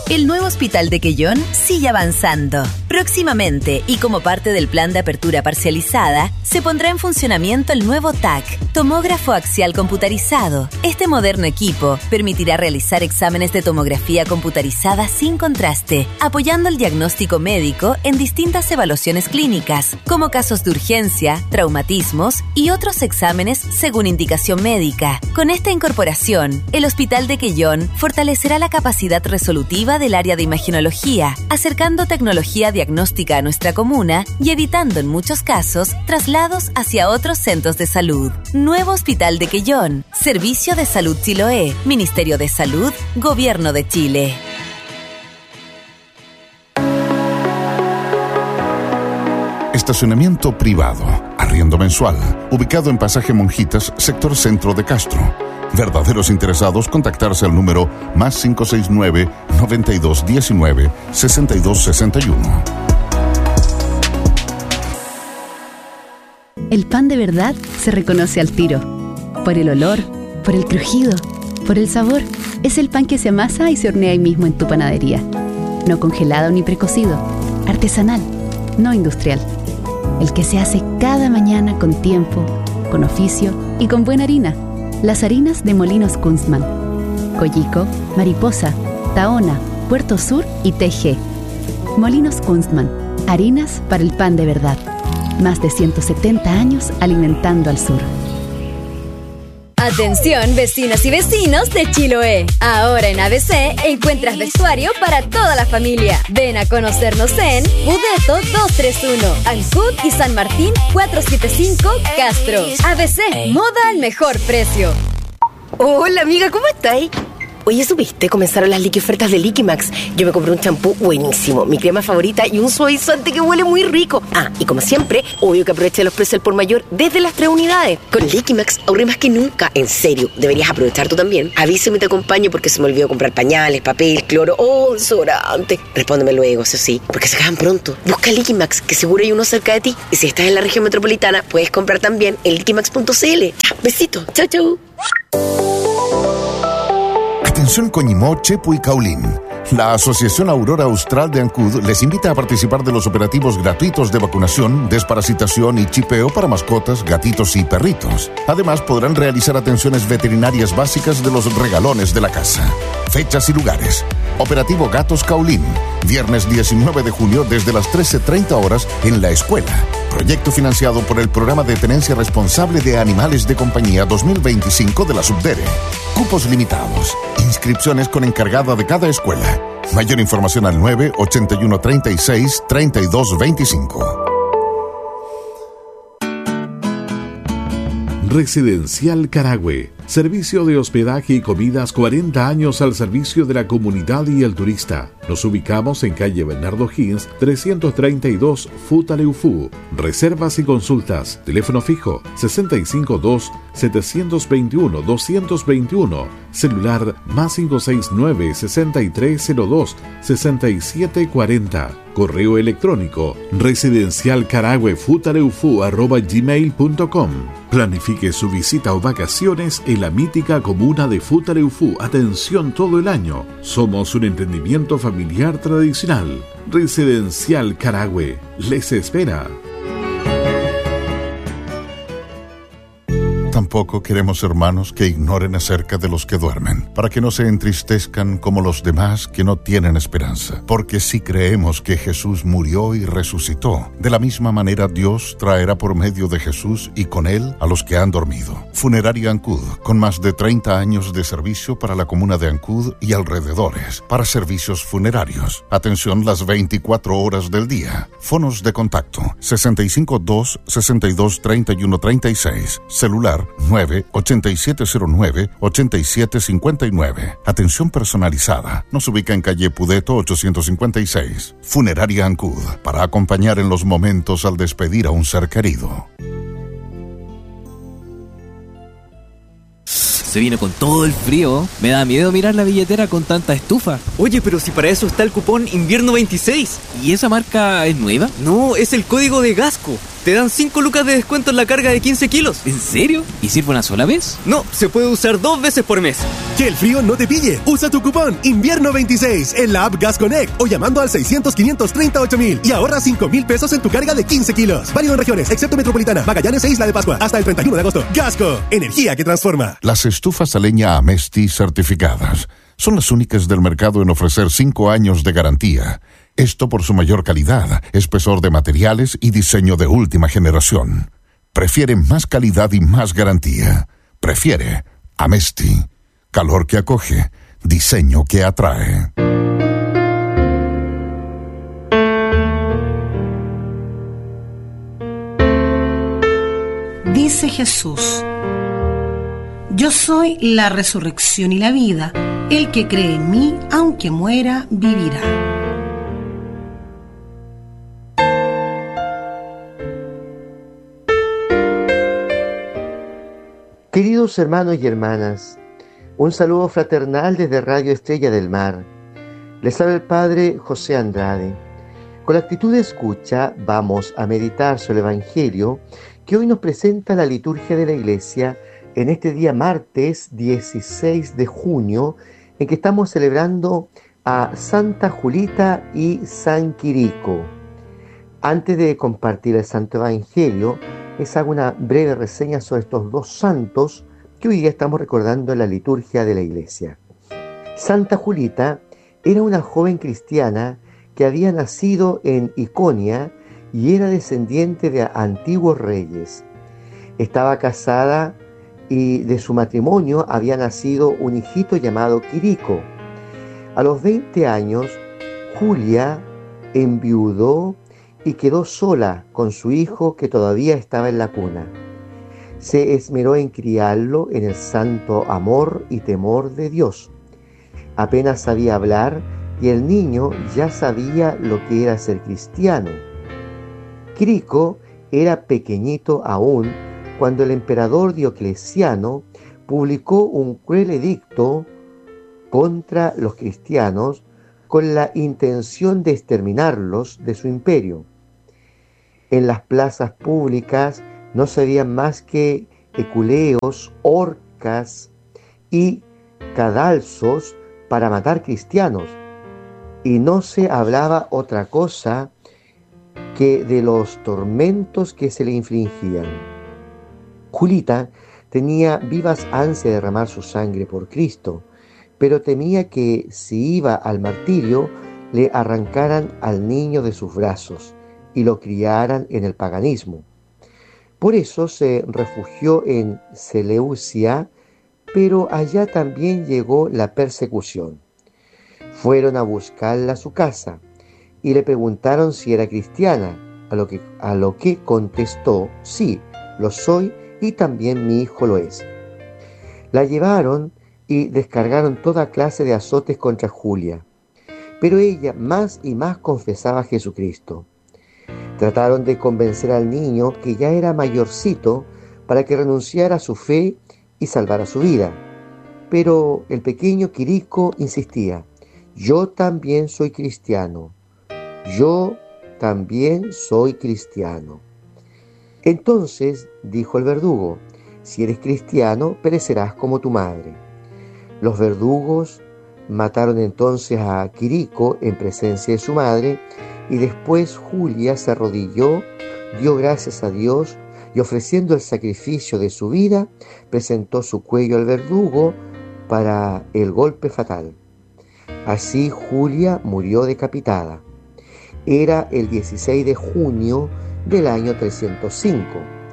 El nuevo Hospital de Quellón sigue avanzando. Próximamente, y como parte del plan de apertura parcializada, se pondrá en funcionamiento el nuevo TAC, tomógrafo axial computarizado. Este moderno equipo permitirá realizar exámenes de tomografía computarizada sin contraste, apoyando el diagnóstico médico en distintas evaluaciones clínicas, como casos de urgencia, traumatismos y otros exámenes según indicación médica. Con esta incorporación, el Hospital de Quellón fortalecerá la capacidad resolutiva del área de imagenología, acercando tecnología diagnóstica a nuestra comuna y evitando en muchos casos traslados hacia otros centros de salud. Nuevo Hospital de Quellón, Servicio de Salud Chiloé, Ministerio de Salud, Gobierno de Chile. Estacionamiento privado, arriendo mensual, ubicado en Pasaje Monjitas, sector centro de Castro. Verdaderos interesados, contactarse al número más 569-9219-6261. El pan de verdad se reconoce al tiro. Por el olor, por el crujido, por el sabor. Es el pan que se amasa y se hornea ahí mismo en tu panadería. No congelado ni precocido. Artesanal, no industrial. El que se hace cada mañana con tiempo, con oficio y con buena harina. Las harinas de Molinos Kunstmann. Coyico, Mariposa, Tahona, Puerto Sur y TG. Molinos Kunstmann. Harinas para el pan de verdad. Más de 170 años alimentando al sur. Atención, vecinas y vecinos de Chiloé. Ahora en ABC encuentras vestuario para toda la familia. Ven a conocernos en Budeto 231, Ancud y San Martín 475, Castro. ABC, moda al mejor precio. Hola amiga, ¿cómo estáis? Oye, ¿supiste? Comenzaron las liqui ofertas de Liquimax. Yo me compré un champú buenísimo, mi crema favorita y un suavizante que huele muy rico. Ah, y como siempre, obvio que aproveché los precios al por mayor desde las 3 unidades. Con Liquimax ahorré más que nunca. En serio, deberías aprovechar tú también. Avísame y te acompaño porque se me olvidó comprar pañales, papel, cloro o desodorante. Respóndeme luego, eso sí, porque se acaban pronto. Busca Liquimax, que seguro hay uno cerca de ti. Y si estás en la región metropolitana, puedes comprar también en liquimax.cl. Besito, chau chau. Atención Coñimó, Chepu y Caulín. La Asociación Aurora Austral de Ancud les invita a participar de los operativos gratuitos de vacunación, desparasitación y chipeo para mascotas, gatitos y perritos. Además, podrán realizar atenciones veterinarias básicas de los regalones de la casa. Fechas y lugares. Operativo Gatos Caulín, viernes 19 de julio desde las 13:30 horas en la escuela. Proyecto financiado por el Programa de Tenencia Responsable de Animales de Compañía 2025 de la Subdere. Cupos limitados. Inscripciones con encargada de cada escuela. Mayor información al 9-8136-3225. Residencial Carahue. Servicio de hospedaje y comidas 40 años al servicio de la comunidad y el turista. Nos ubicamos en calle Bernardo Higgins, 332, Futaleufú. Reservas y consultas. Teléfono fijo 652-721-221. Celular más 569-6302-6740. Correo electrónico residencialcarahuefutaleufú@gmail.com. Planifique su visita o vacaciones en la mítica comuna de Futaleufú. Atención todo el año. Somos un emprendimiento familiar tradicional. Residencial Carahue les espera. Tampoco queremos, hermanos, que ignoren acerca de los que duermen, para que no se entristezcan como los demás que no tienen esperanza. Porque si creemos que Jesús murió y resucitó, de la misma manera Dios traerá por medio de Jesús y con Él a los que han dormido. Funeraria Ancud, con más de 30 años de servicio para la comuna de Ancud y alrededores, para servicios funerarios. Atención las 24 horas del día. Fonos de contacto: 652-623136. Celular 9-8709-8759. Atención personalizada. Nos ubica en calle Pudeto 856. Funeraria Ancud, para acompañar en los momentos al despedir a un ser querido. Se vino con todo el frío. Me da miedo mirar la billetera con tanta estufa. Oye, pero si para eso está el cupón Invierno 26. ¿Y esa marca es nueva? No, es el código de Gasco. te dan 5 lucas de descuento en la carga de 15 kilos. ¿En serio? ¿Y sirve una sola vez? No, se puede usar 2 veces por mes. Que el frío no te pille. Usa tu cupón Invierno 26 en la app Gas Connect o llamando al 600-538-1000 y ahorra 5,000 pesos en tu carga de 15 kilos. Válido en regiones, excepto Metropolitana, Magallanes e Isla de Pascua. Hasta el 31 de agosto. Gasco, energía que transforma. Las estufas a leña Amesti certificadas son las únicas del mercado en ofrecer 5 años de garantía. Esto por su mayor calidad, espesor de materiales y diseño de última generación. Prefiere más calidad y más garantía. Prefiere Amesti. Calor que acoge, diseño que atrae. Dice Jesús: yo soy la resurrección y la vida. El que cree en mí, aunque muera, vivirá. Queridos hermanos y hermanas, un saludo fraternal desde Radio Estrella del Mar. Les habla el Padre José Andrade. Con la actitud de escucha vamos a meditar sobre el Evangelio que hoy nos presenta la liturgia de la Iglesia en este día martes 16 de junio, en que estamos celebrando a Santa Julita y San Quirico. Antes de compartir el Santo Evangelio, les hago una breve reseña sobre estos dos santos que hoy día estamos recordando en la liturgia de la Iglesia. Santa Julita era una joven cristiana que había nacido en Iconia y era descendiente de antiguos reyes. Estaba casada y de su matrimonio había nacido un hijito llamado Quirico. A los 20 años, Julia enviudó y quedó sola con su hijo que todavía estaba en la cuna. Se esmeró en criarlo en el santo amor y temor de Dios. Apenas sabía hablar y el niño ya sabía lo que era ser cristiano. Quirico era pequeñito aún cuando el emperador Diocleciano publicó un cruel edicto contra los cristianos con la intención de exterminarlos de su imperio. En las plazas públicas no se veían más que eculeos, horcas y cadalzos para matar cristianos, y no se hablaba otra cosa que de los tormentos que se le infligían. Julita tenía vivas ansias de derramar su sangre por Cristo, pero temía que si iba al martirio le arrancaran al niño de sus brazos y lo criaran en el paganismo. Por eso se refugió en Seleucia, pero allá también llegó la persecución. Fueron a buscarla a su casa y le preguntaron si era cristiana, a lo que contestó: sí, lo soy y también mi hijo lo es. La llevaron y descargaron toda clase de azotes contra Julia, pero ella más y más confesaba a Jesucristo. Trataron de convencer al niño, que ya era mayorcito, para que renunciara a su fe y salvara su vida. Pero el pequeño Quirico insistía: yo también soy cristiano, yo también soy cristiano. Entonces dijo el verdugo: si eres cristiano, perecerás como tu madre. Los verdugos mataron entonces a Quirico en presencia de su madre, y después Julia se arrodilló, dio gracias a Dios y, ofreciendo el sacrificio de su vida, presentó su cuello al verdugo para el golpe fatal. Así Julia murió decapitada. Era el 16 de junio del año 305.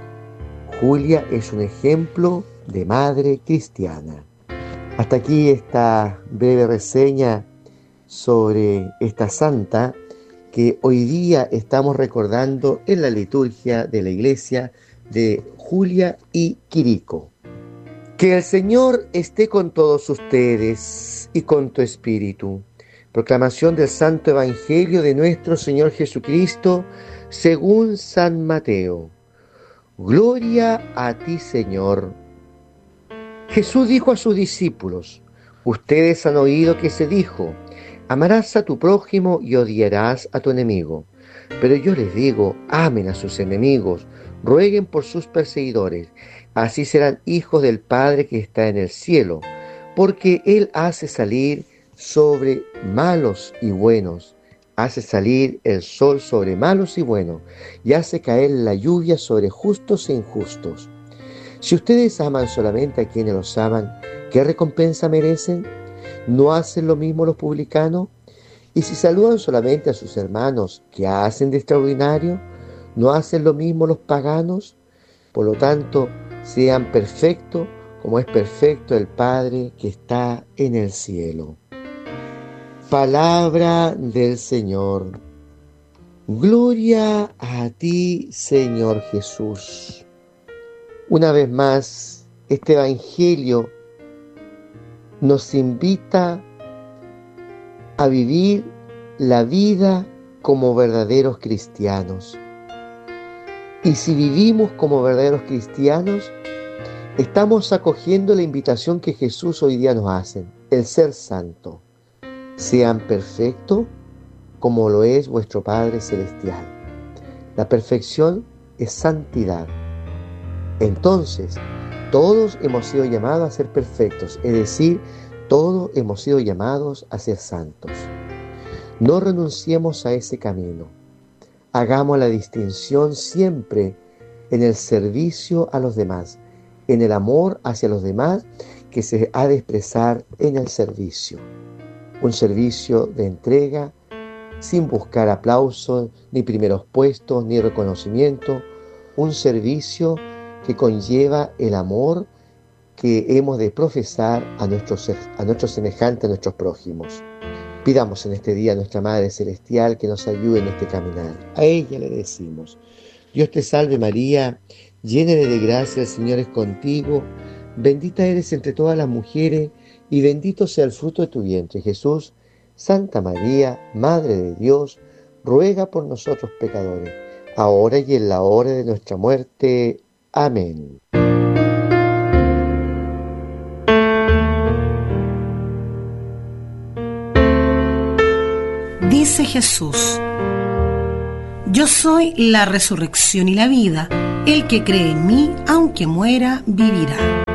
Julia es un ejemplo de madre cristiana. Hasta aquí esta breve reseña sobre esta santa que hoy día estamos recordando en la liturgia de la Iglesia, de Julia y Quirico. Que el Señor esté con todos ustedes y con tu espíritu. Proclamación del Santo Evangelio de nuestro Señor Jesucristo según San Mateo. Gloria a ti, Señor. Jesús dijo a sus discípulos: ustedes han oído que se dijo: amarás a tu prójimo y odiarás a tu enemigo. Pero yo les digo, amen a sus enemigos, rueguen por sus perseguidores, así serán hijos del Padre que está en el cielo, porque Él hace salir sobre malos y buenos, hace salir el sol sobre malos y buenos, y hace caer la lluvia sobre justos e injustos. Si ustedes aman solamente a quienes los aman, ¿qué recompensa merecen? ¿No hacen lo mismo los publicanos? Y si saludan solamente a sus hermanos, ¿qué hacen de extraordinario? ¿No hacen lo mismo los paganos? Por lo tanto, sean perfectos como es perfecto el Padre que está en el cielo. Palabra del Señor. Gloria a ti, Señor Jesús. Una vez más, este Evangelio nos invita a vivir la vida como verdaderos cristianos. Y si vivimos como verdaderos cristianos, estamos acogiendo la invitación que Jesús hoy día nos hace, el ser santo. Sean perfectos como lo es vuestro Padre Celestial. La perfección es santidad. Entonces, todos hemos sido llamados a ser perfectos, es decir, todos hemos sido llamados a ser santos. No renunciemos a ese camino. Hagamos la distinción siempre en el servicio a los demás, en el amor hacia los demás que se ha de expresar en el servicio. Un servicio de entrega, sin buscar aplausos, ni primeros puestos, ni reconocimiento. Un servicio que conlleva el amor que hemos de profesar a nuestros semejantes, a nuestros prójimos. Pidamos en este día a nuestra Madre Celestial que nos ayude en este caminar. A ella le decimos: Dios te salve María, llena de gracia, el Señor es contigo, bendita eres entre todas las mujeres y bendito sea el fruto de tu vientre, Jesús. Santa María, Madre de Dios, ruega por nosotros pecadores, ahora y en la hora de nuestra muerte. Amén. Dice Jesús: Yo soy la resurrección y la vida. El que cree en mí, aunque muera, vivirá.